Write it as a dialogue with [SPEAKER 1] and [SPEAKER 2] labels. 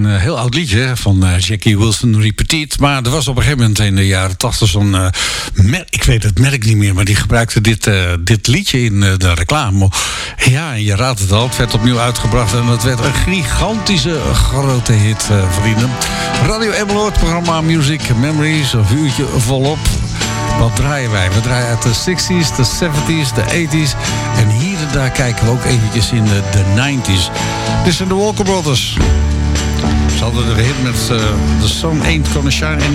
[SPEAKER 1] een heel oud liedje van Jackie Wilson Repeat. Maar er was op een gegeven moment in de jaren 80 zo'n ik weet het merk niet meer, maar die gebruikte dit liedje in de reclame. Ja, en je raadt het al, het werd opnieuw uitgebracht en het werd een gigantische grote hit, vrienden. Radio Emmeloord, programma Music Memories, een uurtje volop. Wat draaien wij? We draaien uit de 60s, de 70s, de 80s. En hier en daar kijken we ook eventjes in de 90s. Dit zijn de Walker Brothers. Ze hadden de hit met The Sun Ain't Gonna Shine